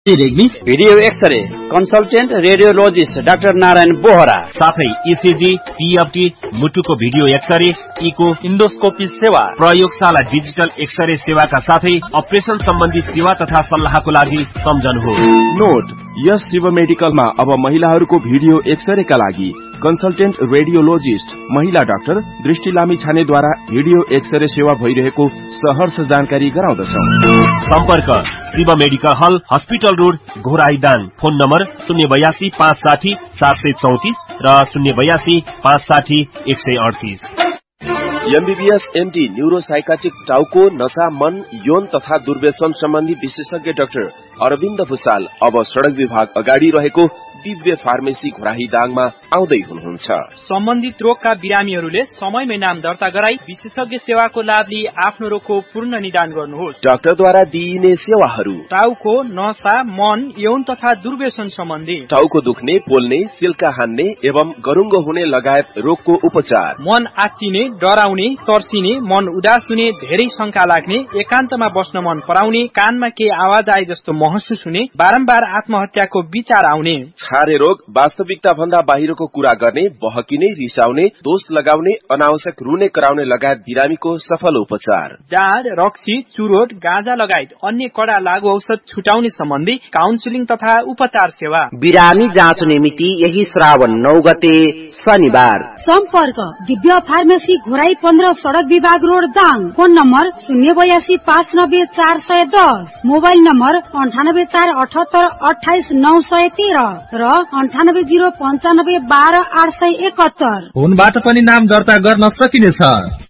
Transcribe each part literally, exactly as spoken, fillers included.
Regmi video x-ray consultant radiologist doctor Narayan Bohra, साथै ECG, PFT, मुटुको video x-ray, eco, endoscopy सेवा, प्रयोगशाला डिजिटल एक्सरे सेवाका साथै अपरेसन सम्बन्धी सेवा तथा सल्लाहको लागि सम्झनुहोस्। नोट, यस शिव मेडिकलमा अब महिलाहरूको भिडियो एक्सरेका लागि कन्सल्टेन्ट रेडियोलोजिस्ट महिला डाक्टर दृष्टि लामी छानेद्वारा भिडियो एक्सरे सेवा भइरहेको सहर्ष जानकारी गराउँदछौ। सम्पर्क शिव मेडिकल हल, हस्पिटल रोड, घोराईदाङ। फोन नम्बर शून्य बयासी पाँच साठी सात सय चौतिस र शून्य बयासी पाँच साठी एक सय अडतिस। एमबीबीएस एमडी न्यूरोसाइकाट्रिक टाउको, नशा, मन, यौन तथा दुर्व्यसन सम्बन्धी विशेषज्ञ डाक्टर अरविन्द भुसाल अब सड़क विभाग अगाडि रहेको दिव्य फार्मेसी घोराही दाङमा आउँदै हुनुहुन्छ। सम्बन्धित रोगका बिरामीहरूले समयमै नाम दर्ता गराई विशेषज्ञ सेवाको लाभ लिई आफ्नो रोगको पूर्ण निदान गर्नुहोस्। डाक्टरद्वारा दिइने सेवाहरू: टाउको, नशा, मन, यौन तथा दुर्व्यसन सम्बन्धी, टाउको दुख्ने, पोल्ने, सिल्का हान्ने एवं गरुङ्गो हुने लगायत रोगको उपचार, मन आत्तिने, डराउने, तर्सिने, मन उदास हुने, धेरै शंका लाग्ने, एकान्तमा बस्न मन पराउने, कानमा केही आवाज आए जस्तो महसुस हुने, बारम्बार आत्महत्याको विचार आउने, छारे रोग, वास्तविकता भन्दा बाहिरको कुरा गर्ने, बहकिने, रिसाउने, दोष लगाउने, अनावश्यक रुने कराउने लगायत बिरामीको सफल उपचार, जाँड, रक्सी, चुरोट, गाँजा लगायत अन्य कडा लागू औषध छुटाउने सम्बन्धी काउन्सिलिङ तथा उपचार सेवा। बिरामी जाँच्ने मिति यही श्रावण नौ गते शनिबार। सम्पर्क दिव्य फार्मेसी घोराई पन्ध्र सड़क विभाग रोड दाङ। फोन नम्बर शून्य बयासी पाँच नब्बे चार सय दस, मोबाइल नम्बर अन्ठानब्बे चार अठहत्तर अठाइस नौ सय तेह्र र अन्ठानब्बे जीरो पञ्चानब्बे बाह्र आठ सय एकहत्तर। फोनबाट पनि नाम दर्ता गर्न सकिनेछ।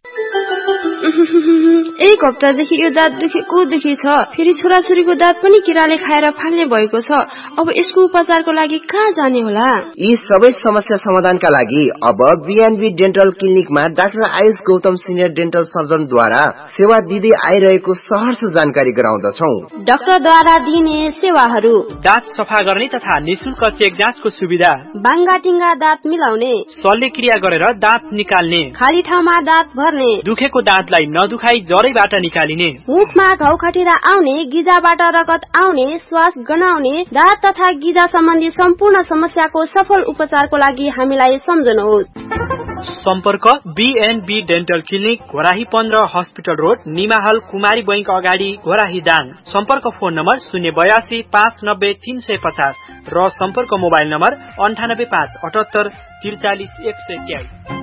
एक हप्तादेखि यो दाँत दुखेको दुखी छ। फेरि छोराछोरीको दाँत पनि किराले खाएर फाल्ने भएको छ। अब यसको उपचारको लागि कहाँ जाने होला? यी सबै समस्या समाधानका लागि अब BNB dental क्लिनिकमा doctor Ayush Gautam senior dental सर्जनद्वारा सेवा दिँदै आइरहेको सहर्ष जानकारी गराउँदछौ। डाक्टरद्वारा दिइने सेवाहरू: दाँत सफा गर्ने तथा निशुल्क चेक जाँचको सुविधा, बाङ्गाटिङ्गा दाँत मिलाउने, शल्यक्रिया गरेर दाँत निकाल्ने, खाली ठाउँमा दाँत भर्ने, दुखेको दाँतलाई नदुखाई जरैबाट निकालिने, मुखमा घाउ खटिरा आउने, गिजाबाट रगत आउने, श्वास गनाउने, दाँत तथा गिजा सम्बन्धी सम्पूर्ण समस्याको सफल उपचारको लागि हामीलाई सम्झनुहोस्। सम्पर्क बीएनबी डेन्टल क्लिनिक घोराही पन्ध्र हस्पिटल रोड, निमाहल कुमारी बैंक अगाडि, घोराही दाङ। सम्पर्क फोन नम्बर शून्य बयासी पाँच नब्बे तीन सय पचास र सम्पर्क मोबाइल नम्बर अन्ठानब्बे पाँच अठहत्तर त्रिचालिस एक सय तेइस।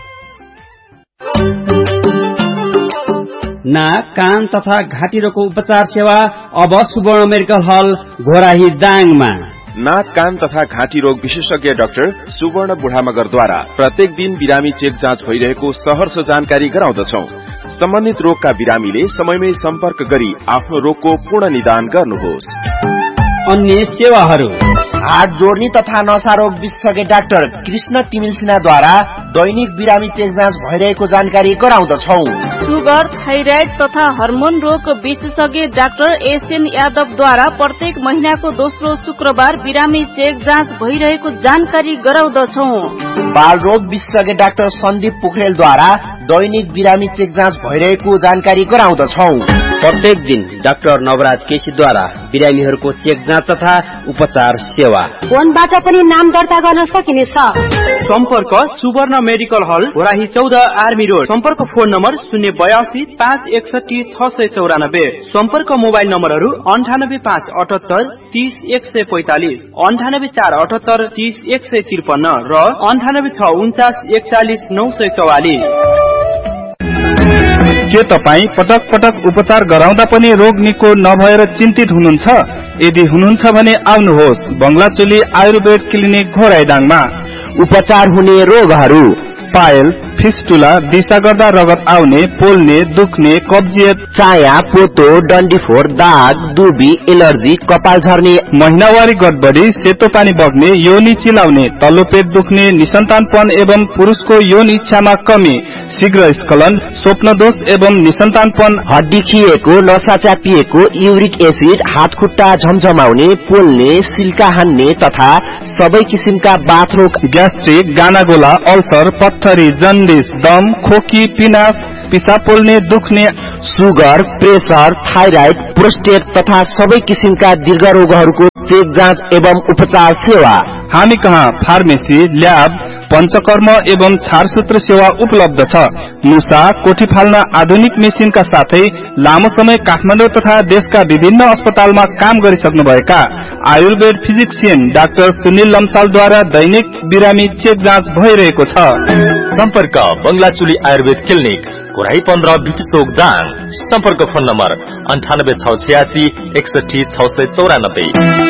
नाक, कान तथा घाँटी रोगको उपचार सेवा अब सुवर्ण मेडिकल हल घोराही दाङमा। नाक, कान तथा घाँटी रोग विशेषज्ञ डाक्टर सुवर्ण बुढामगरद्वारा प्रत्येक दिन बिरामी चेक जाँच भइरहेको सहर्ष जानकारी गराउँदछौ। सम्बन्धित रोगका बिरामीले समयमै सम्पर्क गरी आफ्नो रोगको पूर्ण निदान गर्नुहोस्। अन्य सेवाहरू: हात जोड्ने तथा नशा रोग विशेषज्ञ डाक्टर कृष्ण तिमिल सिन्हाद्वारा दैनिक बिरामी चेक जाँच भइरहेको जानकारी गराउँदछौ। सुगर, थाइराइड तथा हर्मोन रोग विशेषज्ञ डाक्टर एसएन यादवद्वारा प्रत्येक महिनाको दोस्रो शुक्रबार बिरामी चेक जाँच भइरहेको जानकारी गराउँदछौ। बाल रोग विशेषज्ञ डाक्टर सन्दीप पोखरेलद्वारा दैनिक बिरामी चेक जाँच भइरहेको जानकारी गराउँदछौ। प्रत्येक दिन डाक्टर नवराज केसीद्वारा बिरामीहरूको चेक जाँच तथा उपचार सेवा। फोनबाट पनि नाम दर्ता गर्न सकिनेछ। सम्पर्क सुवर्ण मेडिकल हल घोराही चौध आर्मी रोड। सम्पर्क फोन नम्बर शून्य बयासी पाँच एकसठी छ सय चौरानब्बे। सम्पर्क मोबाइल नम्बरहरू अन्ठानब्बे पाँच अठहत्तर तीस एक सय पैंतालिस, अन्ठानब्बे चार अठहत्तर तीस एक सय त्रिपन्न र अन्ठानब्बे छ उन्चास एकचालिस नौ सय चौवालिस। के तपाई पटक पटक उपचार गराउँदा पनि रोग निको नभएर चिन्तित हुनुहुन्छ? यदि हुनुहुन्छ भने आउनुहोस् बंगलाचोली आयुर्वेद क्लिनिक घोराईदाङमा। उपचार हुने रोगहरू: पाइल्स, फिस्टुला, दिशा गर्दा रगत आउने, पोल्ने, दुख्ने, कब्जियत, चाया, पोतो, डन्डीफोर, दाग, दुर्बी, एलर्जी, कपाल झर्ने, महिनावारी गडबडी, सेतो पानी बग्ने, योनि चिलाउने, तल्लो पेट दुख्ने, निसन्तानपन एवं पुरुषको यौन इच्छामा कमी, शीघ्र स्खलन, स्वप्न दोष एवं निसन्तानपन, हड्डी खिएको, नसा चापिएको, युरिक एसिड, हात खुट्टा झमझमाउने, पोल्ने, सिल्का हान्ने तथा सबै किसिमका बाथ रोग, ग्यास्ट्रिक, गानागोला, अल्सर, पत्थरी, जन्डिस, दम, खोकी, पिनास, पिसाब पोल्ने, दुख्ने, सुगर, प्रेसर, थाइराइड, प्रोस्टेट तथा सबै किसिमका दीर्घ रोगहरूको चेक जाँच एवं उपचार सेवा। हामी कहाँ फार्मेसी, ल्याब, पञ्चकर्म एवं छारसूत्र सेवा उपलब्ध छ। मुसा, कोठी फाल्न आधुनिक मेसिनका साथै लामो समय काठमाडौँ तथा देशका विभिन्न अस्पतालमा काम गरिसक्नुभएका आयुर्वेद फिजिक्सियन डाक्टर सुनिल लम्सालद्वारा दैनिक बिरामी चेक जाँच भइरहेको छ। सम्पर्क बंगलाचुली आयुर्वेद क्लिनिक, घोराई पन्ध्र, बिपी चोक, दाङ। सम्पर्क फोन नम्बर अन्ठानब्बे छ छयासी एकसठी छ सय चौरानब्बे।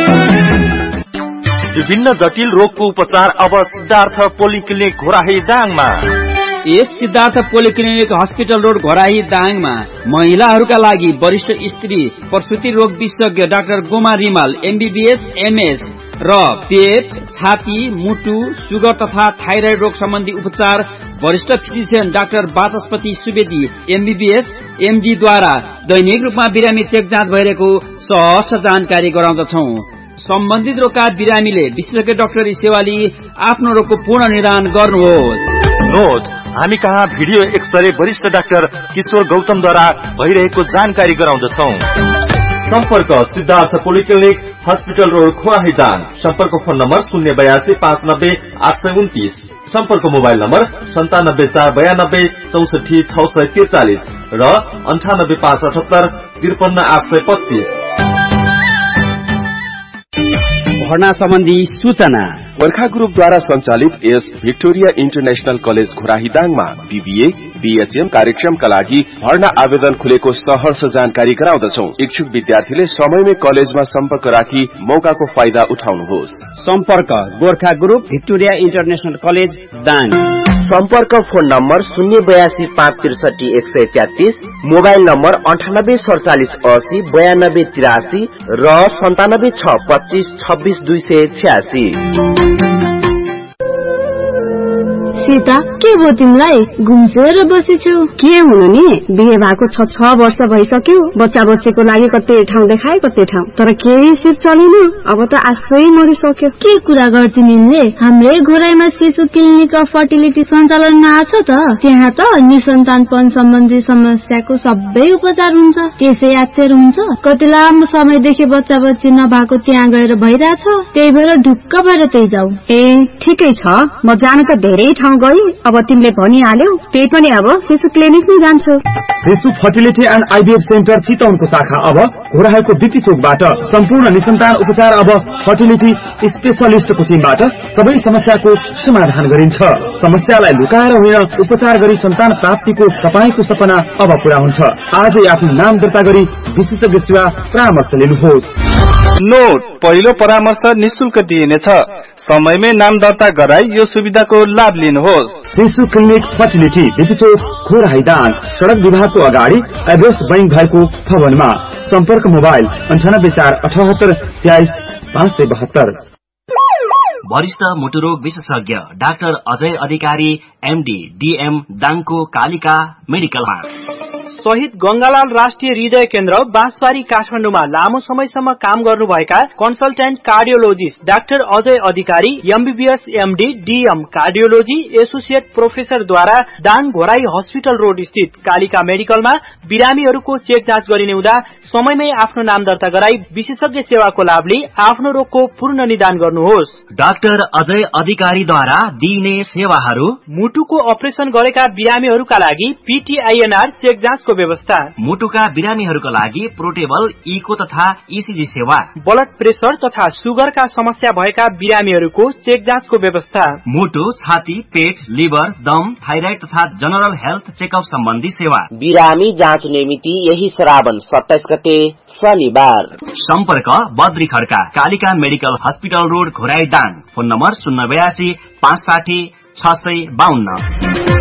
विभिन्न जटिल रोगको उपचार अब सिद्धार्थ पोलिक्लिनिक घोराही दाङमा। यस Siddhartha polyclinic hospital road Ghorahi दाङमा महिलाहरूका लागि वरिष्ठ स्त्री प्रसुति रोग विशेषज्ञ doctor Goma Rimal MBBS MS र पेट, छाती, मुटु, सुगर तथा थाइराइड रोग सम्बन्धी उपचार वरिष्ठ फिजिशियन डाक्टर वाचस्पति सुवेदी एमबीबीएस एमडी द्वारा दैनिक रूपमा बिरामी चेक जाँच भइरहेको सहज जानकारी गराउँदछौ। सम्बन्धित रोगका बिरामीले विशेषज्ञ डाक्टरी सेवा लिई आफ्नो रोगको पूर्ण निदान गर्नुहोस्। नोट, हामी कहाँ भिडियो एक्सरे वरिष्ठ डाक्टर किशोर गौतमद्वारा भइरहेको जानकारी गराउँदछौ। सम्पर्क Siddhartha polyclinic hospital road खोराही Dang. सम्पर्क फोन नम्बर शून्य बयासी पाँच नब्बे आठ सय उन्तीस। सम्पर्क मोबाइल नम्बर सन्तानब्बे चार बयानब्बे चौसठी छ सय त्रिचालिस र अन्ठानब्बे पाँच अठहत्तर त्रिपन्न आठ सय पच्चीस। भर्ना सम्बन्धी सूचना वर्खा ग्रुपद्वारा सञ्चालित यस Victoria international college Ghorahi दाङमा BBA, BHM कार्यक्रमका लागि भर्ना आवेदन खुलेको सहर्ष जानकारी गराउँदछौ। इच्छुक विद्यार्थीले समयमै कलेजमा सम्पर्क राखी मौकाको फाइदा उठाउनुहोस्। सम्पर्क Gorkha group Victoria international college Dang. सम्पर्क फोन नम्बर शून्य बयासी पाँच त्रिसठी एक सय तेत्तीस, मोबाइल नम्बर अन्ठानब्बे सडचालिस अस्सी बयानब्बे तिरासी र सन्तानब्बे छ पच्चीस छब्बीस दुई सय छ्यासी। सीता, के भयो तिमीलाई? घुम्सेर बसेछौ? के हुनु नि, बिहे भएको छ छ वर्ष भइसक्यो। बच्चा बच्चीको लागि कतै ठाउँ देखाए कतै ठाउँ, तर केही सिप चलेन। अब त आशै मरिसक्यो। के कुरा गर्छौ निले? हाम्रै घोराईमा शिशु क्लिनिक अफ फर्टिलिटी सञ्चालनमा आछ त। त्यहाँ त निसन्तानपन सम्बन्धी समस्याको सबै उपचार हुन्छ। त्यसै यात्तर हुन्छ। कति लामो समयदेखि बच्चा बच्ची नभएको त्यहाँ गएर भइरहेछ। त्यही भएर ढुक्क भएर त्यही जाऊ। ए ठिकै छ, म जान त धेरै ठाउँ गई। अब तिमीले भनिहाल्यौ, त्यही पनि अब शिशु क्लिनिक नै जान्छु। शिशु फर्टिलिटी एन्ड आइभीएफ सेन्टर चितवनको शाखा अब घोराईको बिपी चोकबाट सम्पूर्ण निसन्तान उपचार अब फर्टिलिटी स्पेशलिस्टको टिमबाट सबै समस्याको समाधान गरिन्छ। समस्यालाई लुकाएर होइन, उपचार गरी सन्तान प्राप्तिको तपाईको सपना अब पूरा हुन्छ। आजै आफ्नो नाम दर्ता गरी विशेषज्ञ सेवा परामर्श लिनुहोस्। नोट, पहिलो परामर्श निशुल्क दिइनेछ। समयमै नाम दर्ता गराई यो सुविधाको लाभ लिनुहोस्। शिशु क्लिनिक फर्टिलिटी बिपी चोक घोराही दाङ, सड़क विभागको अगाडि एभरेस्ट बैंक भएको भवनमा। सम्पर्क मोबाइल अन्ठानब्बे चार अठहत्तर तेइस पाँच सय बहत्तर। वरिष्ठ मुटुरोग विशेषज्ञ डाक्टर अजय अधिकारी एमडी डीएम दाङको कालिका मेडिकलमा। शहीद गंगालाल राष्ट्रिय हृदय केन्द्र बाँसबारी काठमाडौँमा लामो समयसम्म काम गर्नुभएका कन्सल्टेन्ट कार्डियोलोजिस्ट डाक्टर अजय अधिकारी MBBS MD DM cardiology associate प्रोफेसरद्वारा Dang Ghorahi hospital road स्थित कालिका मेडिकलमा बिरामीहरूको चेक जाँच गरिने हुँदा समयमै आफ्नो नाम दर्ता गराई विशेषज्ञ सेवाको लाभ लिई आफ्नो रोगको पूर्ण निदान गर्नुहोस्। डाक्टर अजय अधिकारीद्वारा दिइने सेवाहरू: मुटुको अपरेसन गरेका बिरामीहरूका लागि पीटीआईएनआर चेक जाँचको व्यवस्था, मुटुका बिरामीहरूका लागि पोर्टेबल इको तथा ईसीजी सेवा, ब्लड प्रेसर तथा सुगरका समस्या भएका बिरामीहरूको चेक जाँचको व्यवस्था, मुटु, छाती, पेट, लिभर, दम, थाइराइड तथा जनरल हेल्थ चेकअप सम्बन्धी सेवा। बिरामी जाँच निमिति यही श्रावण सत्ताइस गते शनिबार। सम्पर्क Badri Khadka Kalika medical hospital road Ghorahi Dang. Phone number शून्य बयासी पाँच साठी छ सय बाहन्न।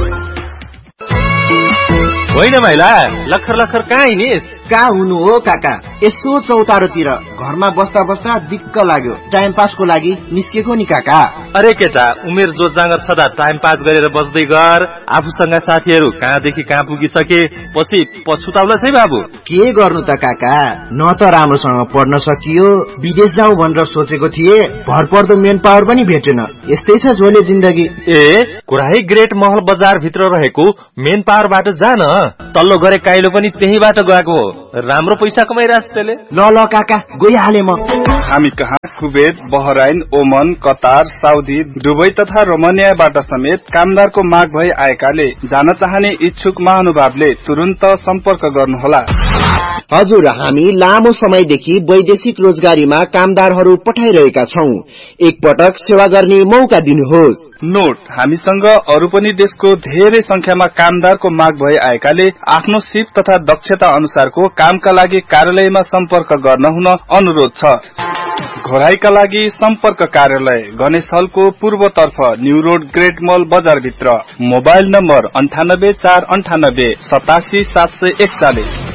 होइन महिला, लखर लखर कहाँ हिँडिस? कहाँ हुनु हो काका, यसो चौतारोतिर घरमा बस्दा बस्दा दिक्क लाग्यो। टाइम पासको लागि निस्केको नि काका। अरे केटा, उमेर जोत जाँगर छँदा टाइम पास गरेर बस्दै गर। आफूसँग साथीहरू कहाँदेखि कहाँ पुगिसके, पछि पछुताउला है बाबु। के गर्नु त काका, न त राम्रोसँग पढ्न सकियो, विदेश जाउँ भनेर सोचेको थिए, भरपर्दो मेन पावर पनि भेटेन। यस्तै छ झोले जिन्दगी। ए, घोराही ग्रेट महल बजार भित्र रहेको मेन पावरबाट जान, तल्लो गरे काइलो पनि त्यहीबाट गएको हो। राम्रो पैसा कमाइरहेछ त्यसले। ल ल काका गइहाले म। हामी कहाँ कुवेत, बहराइन, ओमन, कतार, साउदी, दुबई तथा रोमानियाबाट समेत कामदारको माग भई आएकाले जान चाहने इच्छुक महानुभावले तुरुन्त सम्पर्क गर्नुहोला। हजुर, हामी लामो समयदेखि वैदेशिक रोजगारीमा कामदारहरू पठाइरहेका छौं। एकपटक सेवा गर्ने मौका दिनुहोस्। नोट, हामीसँग अरू पनि देशको धेरै संख्यामा कामदारको माग भई आएकाले आफ्नो सिप तथा दक्षता अनुसारको कामका लागि कार्यालयमा सम्पर्क गर्न हुन अनुरोध छ। घोराईका लागि सम्पर्क कार्यालय गणेश हलको पूर्वतर्फ न्यू रोड ग्रेट मल बजारभित्र। मोबाइल नम्बर अन्ठानब्बे चार अन्ठानब्बे सतासी सात सय एकचालिस।